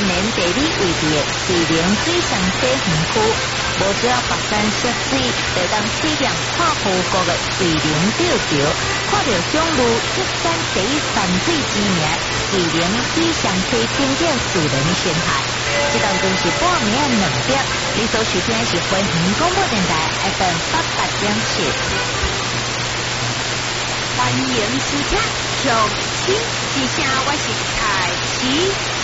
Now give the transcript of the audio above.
然地理位置的水灵水上西园区，无只要跋山涉水，就当体验看湖国的水灵吊桥，看到中路一山第一山水知名水灵水上溪景点自然的生态。这当中是半暝2点，你所收听的是回云广播电台 FM 88.7。 欢迎收听，从新之声，我是台